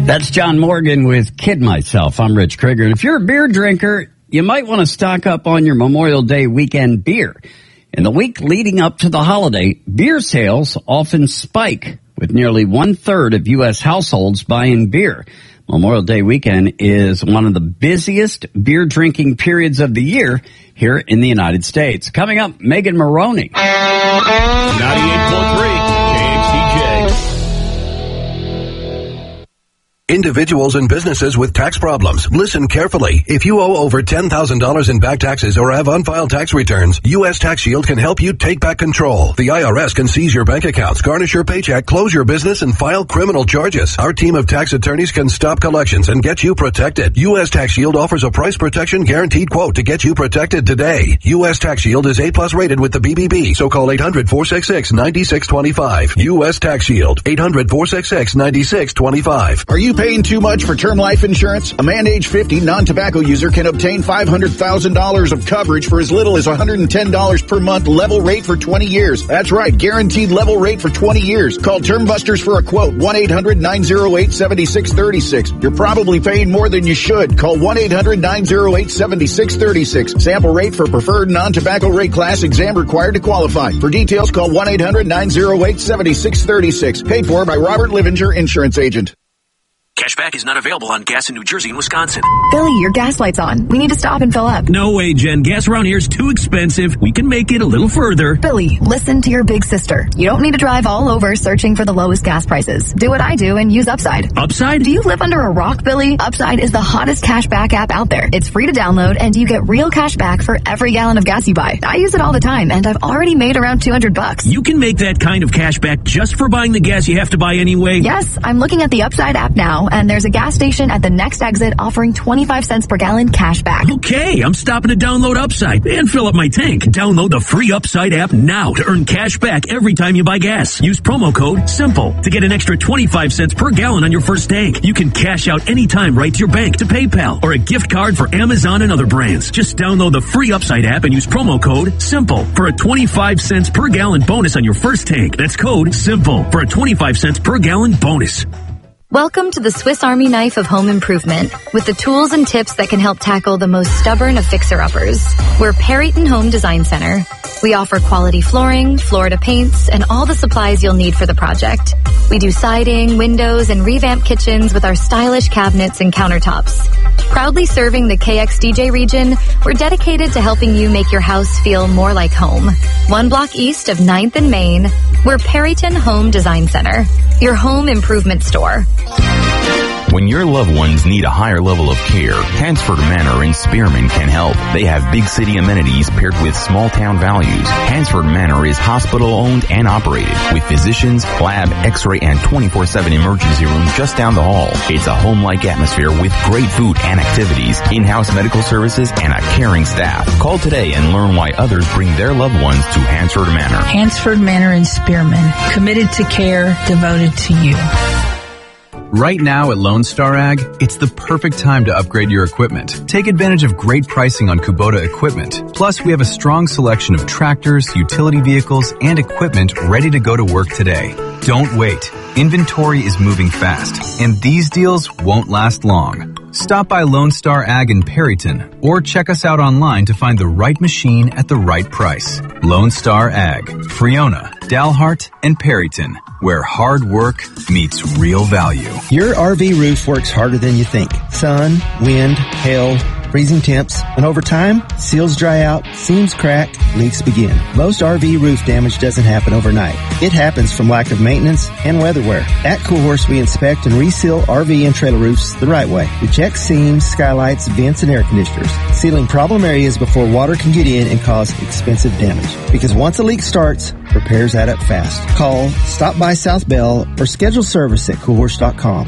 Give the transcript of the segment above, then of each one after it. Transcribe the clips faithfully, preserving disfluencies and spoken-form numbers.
That's John Morgan with Kid Myself. I'm Rich Krieger. And if you're a beer drinker, you might want to stock up on your Memorial Day weekend beer. In the week leading up to the holiday, beer sales often spike, with nearly one-third of U S households buying beer. Memorial Day weekend is one of the busiest beer drinking periods of the year here in the United States. Coming up, Megan Maroney. ninety-eight point three K X T J. Individuals and businesses with tax problems, listen carefully. If you owe over ten thousand dollars in back taxes or have unfiled tax returns, U S Tax Shield can help you take back control. The I R S can seize your bank accounts, garnish your paycheck, close your business, and file criminal charges. Our team of tax attorneys can stop collections and get you protected. U S Tax Shield offers a price protection guaranteed quote to get you protected today. U S Tax Shield is A plus rated with the B B B, so call eight hundred, four six six, nine six two five. U S Tax Shield, eight hundred, four six six, nine six two five. Are you paying too much for term life insurance? A man age fifty non-tobacco user can obtain five hundred thousand dollars of coverage for as little as one hundred ten dollars per month, level rate for twenty years. That's right, guaranteed level rate for twenty years. Call Term Busters for a quote, one eight hundred, nine oh eight, seven six three six. You're probably paying more than you should. Call one eight hundred, nine oh eight, seven six three six. Sample rate for preferred non-tobacco rate class, exam required to qualify. For details, call one eight hundred, nine oh eight, seven six three six. Paid for by Robert Livinger, Insurance Agent. Cashback is not available on gas in New Jersey and Wisconsin. Billy, your gas light's on. We need to stop and fill up. No way, Jen. Gas around here is too expensive. We can make it a little further. Billy, listen to your big sister. You don't need to drive all over searching for the lowest gas prices. Do what I do and use Upside. Upside? Do you live under a rock, Billy? Upside is the hottest cashback app out there. It's free to download, and you get real cash back for every gallon of gas you buy. I use it all the time, and I've already made around two hundred bucks. You can make that kind of cash back just for buying the gas you have to buy anyway? Yes, I'm looking at the Upside app now, and there's a gas station at the next exit offering twenty-five cents per gallon cash back. Okay, I'm stopping to download Upside and fill up my tank. Download the free Upside app now to earn cash back every time you buy gas. Use promo code SIMPLE to get an extra twenty-five cents per gallon on your first tank. You can cash out anytime right to your bank, to PayPal, or a gift card for Amazon and other brands. Just download the free Upside app and use promo code SIMPLE for a twenty-five cents per gallon bonus on your first tank. That's code SIMPLE for a twenty-five cents per gallon bonus. Welcome to the Swiss Army knife of home improvement, with the tools and tips that can help tackle the most stubborn of fixer-uppers. We're Perryton Home Design Center. We offer quality flooring, Florida paints, and all the supplies you'll need for the project. We do siding, windows, and revamp kitchens with our stylish cabinets and countertops. Proudly serving the K X D J region, we're dedicated to helping you make your house feel more like home. One block east of ninth and Main, we're Perryton Home Design Center, your home improvement store. When your loved ones need a higher level of care, Hansford Manor in Spearman can help. They have big city amenities paired with small town values. Hansford Manor is hospital owned and operated with physicians, lab, x-ray, and twenty-four seven emergency room just down the hall. It's a home-like atmosphere with great food and activities, in-house medical services, and a caring staff. Call today and learn why others bring their loved ones to Hansford Manor. Hansford Manor in Spearman, committed to care, devoted to you. Right now at Lone Star Ag, it's the perfect time to upgrade your equipment. Take advantage of great pricing on Kubota equipment. Plus, we have a strong selection of tractors, utility vehicles, and equipment ready to go to work today. Don't wait. Inventory is moving fast, and these deals won't last long. Stop by Lone Star Ag in Perryton, or check us out online to find the right machine at the right price. Lone Star Ag, Friona, Dalhart, and Perryton, where hard work meets real value. Your R V roof works harder than you think. Sun, wind, hail, freezing temps, and over time, seals dry out, seams crack, leaks begin. Most R V roof damage doesn't happen overnight. It happens from lack of maintenance and weather wear. At Cool Horse, we inspect and reseal R V and trailer roofs the right way. We check seams, skylights, vents, and air conditioners, sealing problem areas before water can get in and cause expensive damage. Because once a leak starts, repairs add up fast. Call, stop by South Bell, or schedule service at cool horse dot com.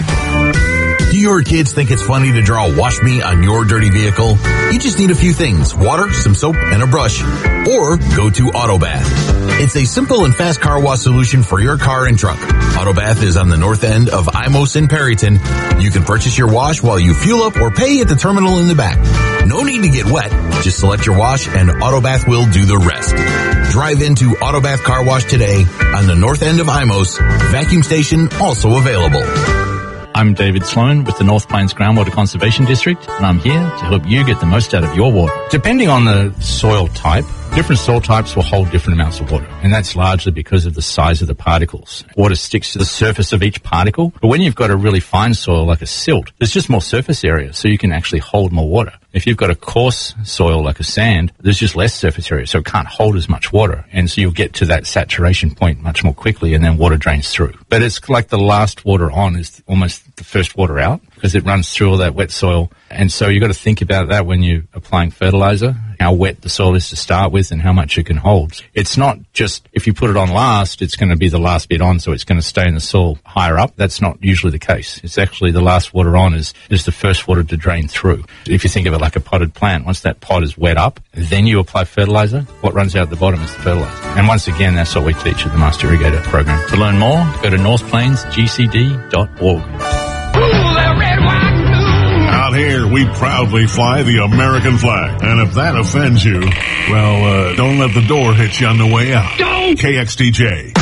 Do your kids think it's funny to draw "Wash Me" on your dirty vehicle? You just need a few things: water, some soap, and a brush. Or go to Autobath. It's a simple and fast car wash solution for your car and truck. Autobath is on the north end of Imos in Perryton. You can purchase your wash while you fuel up or pay at the terminal in the back. No need to get wet. Just select your wash and Autobath will do the rest. Drive into Autobath Car Wash today on the north end of Imos. Vacuum station also available. I'm David Sloan with the North Plains Groundwater Conservation District, and I'm here to help you get the most out of your water. Depending on the soil type, different soil types will hold different amounts of water, and that's largely because of the size of the particles. Water sticks to the surface of each particle, but when you've got a really fine soil like a silt, there's just more surface area, so you can actually hold more water. If you've got a coarse soil like a sand, there's just less surface area, so it can't hold as much water, and so you'll get to that saturation point much more quickly, and then water drains through. But it's like the last water on is almost the first water out, because it runs through all that wet soil. And so you've got to think about that when you're applying fertilizer, how wet the soil is to start with and how much it can hold. It's not just if you put it on last, it's going to be the last bit on, so it's going to stay in the soil higher up. That's not usually the case. It's actually the last water on is, is the first water to drain through. If you think of it like a potted plant, once that pot is wet up, then you apply fertilizer, what runs out the bottom is the fertilizer. And once again, that's what we teach at the Master Irrigator program. To learn more, go to north plains g c d dot org. Out here, we proudly fly the American flag. And if that offends you, well, uh, don't let the door hit you on the way out. Don't! K X D J.